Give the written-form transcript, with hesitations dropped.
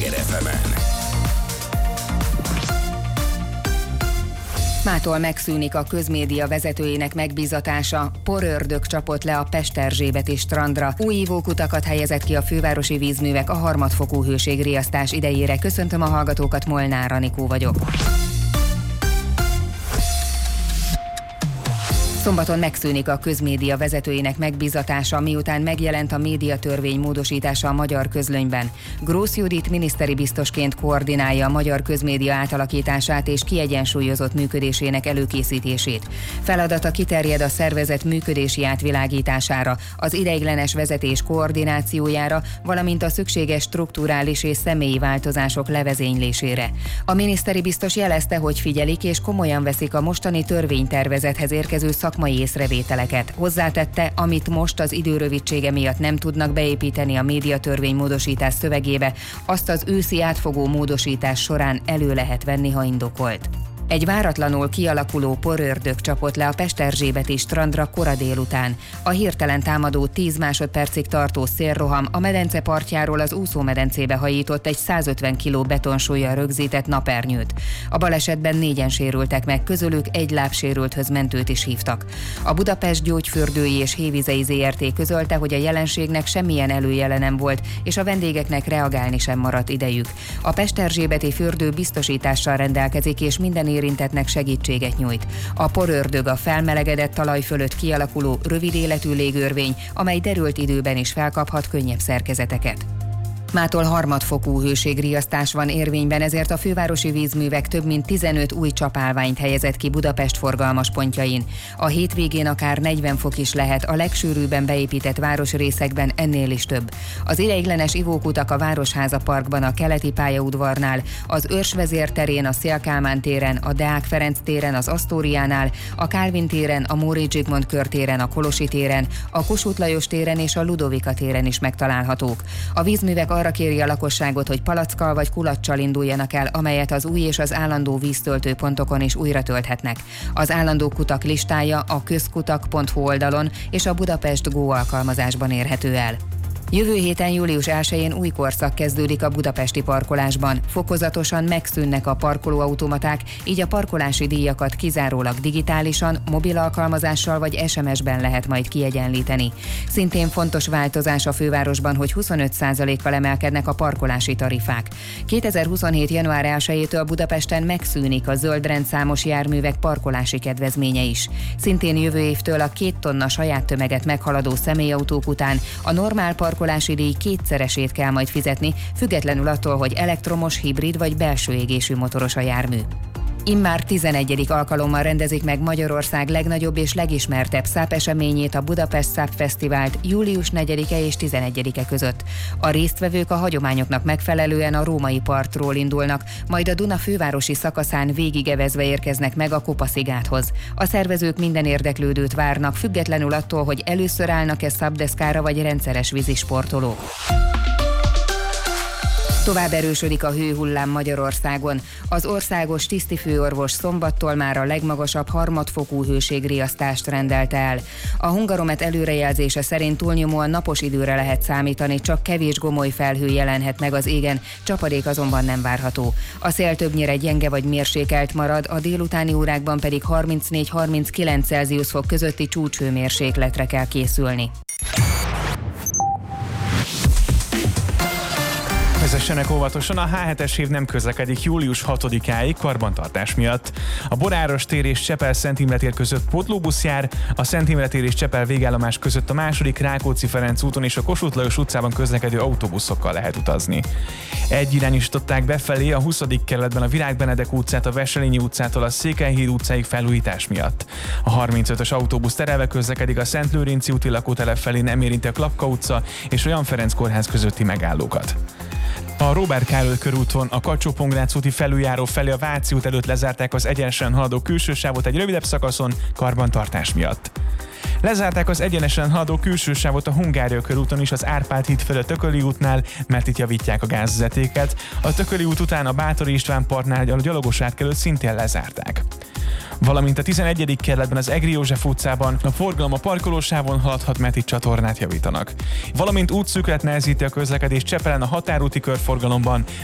Sláger FM-en. Mától megszűnik a közmédia vezetőjének megbízatása, porördög csapott le a Pesterzsébeti strandra, új ivókutakat helyezett ki a fővárosi vízművek a harmadfokú hőségriasztás idejére. Köszöntöm a hallgatókat, Molnár Anikó vagyok. Szombaton megszűnik a közmédia vezetőjének megbízatása, miután megjelent a médiatörvény módosítása a Magyar Közlönyben. Grósz Judit miniszteri biztosként koordinálja a magyar közmédia átalakítását és kiegyensúlyozott működésének előkészítését. Feladata kiterjed a szervezet működési átvilágítására, az ideiglenes vezetés koordinációjára, valamint a szükséges strukturális és személyi változások levezénylésére. A miniszteri biztos jelezte, hogy figyelik és komolyan veszik a mostani törvénytervezethez érkező szakmai észrevételeket. Hozzátette, amit most az idő rövidsége miatt nem tudnak beépíteni a médiatörvény módosítás szövegébe, azt az őszi átfogó módosítás során elő lehet venni, ha indokolt. Egy váratlanul kialakuló porördög csapott le a Pesterzsébeti strandra kora délután. A hirtelen támadó 10 másodpercig tartó szélroham a medence partjáról az úszómedencébe hajított egy 150 kg betonsúllyal rögzített napernyőt. A balesetben 4-en sérültek meg, közülük egy lábsérülthöz mentőt is hívtak. A Budapest Gyógyfürdői és Hévizei Zrt. Közölte, hogy a jelenségnek semmilyen előjele nem volt, és a vendégeknek reagálni sem maradt idejük. A Pesterzsébeti fürdő biztosítással rendelkezik, és minden érintettnek segítséget nyújt. A porördög a felmelegedett talaj fölött kialakuló rövid életű légörvény, amely derült időben is felkaphat könnyebb szerkezeteket. Mától harmadfokú hőségriasztás van érvényben, ezért a fővárosi vízművek több mint 15 új csapálványt helyezett ki Budapest forgalmas pontjain. A hétvégén akár 40 fok is lehet, a legsűrűbben beépített városrészekben ennél is több. Az ideiglenes ivókutak a Városháza Parkban, a Keleti pályaudvarnál, az Őrsvezér terén, a Széll-Kálmán téren, a Deák Ferenc téren, az Asztóriánál, a Kálvin téren, a Móricz Zsigmond körtéren, a Kolosi téren, a Kossuth Lajos téren és a Ludovika téren is megtalálhatók. A vízművek arra kéri a lakosságot, hogy palackkal vagy kulacsal induljanak el, amelyet az új és az állandó víztöltőpontokon is újra tölthetnek. Az állandó kutak listája a közkutak.hu oldalon és a Budapest Go alkalmazásban érhető el. Jövő héten július 1-én új korszak kezdődik a budapesti parkolásban. Fokozatosan megszűnnek a parkolóautomaták, így a parkolási díjakat kizárólag digitálisan, mobil alkalmazással vagy SMS-ben lehet majd kiegyenlíteni. Szintén fontos változás a fővárosban, hogy 25%-kal emelkednek a parkolási tarifák. 2027. január 1-től Budapesten megszűnik a zöld rendszámos járművek parkolási kedvezménye is. Szintén jövő évtől a 2 tonna saját tömeget meghaladó személyautók után a normál parkolási díj 2-szeresét kell majd fizetni, függetlenül attól, hogy elektromos, hibrid vagy belső égésű motoros a jármű. Immár 11. alkalommal rendezik meg Magyarország legnagyobb és legismertebb SZÁP eseményét, a Budapest SZÁP Fesztivált július 4-e és 11-e között. A résztvevők a hagyományoknak megfelelően a római partról indulnak, majd a Duna fővárosi szakaszán végigevezve érkeznek meg a Kopa-szigáthoz. A szervezők minden érdeklődőt várnak, függetlenül attól, hogy először állnak-e szabdeszkára vagy rendszeres vízisportolók. Tovább erősödik a hőhullám Magyarországon. Az országos tisztifőorvos szombattól már a legmagasabb harmadfokú hőségriasztást rendelte el. A Hungaromet előrejelzése szerint túlnyomóan napos időre lehet számítani, csak kevés gomoly felhő jelenhet meg az égen, csapadék azonban nem várható. A szél többnyire gyenge vagy mérsékelt marad, a délutáni órákban pedig 34-39 Celsius fok közötti csúcshőmérsékletre kell készülni. Vezessenek óvatosan, a H7-es hív nem közlekedik július 6-áig karbantartás miatt. A Boráros tér és Csepel-Szent Imre tér között pótlóbusz jár, a Szent Imre tér és Csepel végállomás között a második Rákóczi-Ferenc úton és a Kossuth Lajos utcában közlekedő autóbuszokkal lehet utazni. Egyirányosították befelé a 20. kerületben a Virág Benedek utcát a Wesselényi utcától a Székelyhíd utcáig felújítás miatt. A 35-ös autóbusz terelve közlekedik a Szent Lőrinci úti lakótelep felé, nem érinti a Klapka utca és a Jan Ferenc kórház közötti megállókat. A Róbert Károly körúton a Kacsó-Pongrác úti felüljáró felé a Váci út előtt lezárták az egyenesen haladó külső sávot egy rövidebb szakaszon karbantartás miatt. Lezárták az egyenesen haladó külső sávot a Hungária körúton is az Árpád híd felé a Tököli útnál, mert itt javítják a gázvezetéket. A Tököli út után a Báthori István parknál a gyalogos átkelőt szintén lezárták. Valamint a 11. kerületben az Egri József utcában a forgalom a parkolósávon haladhat, mert itt csatornát javítanak. Valamint útszűkület nehezíti a közlekedést Csepelen a határúti körforgalomban,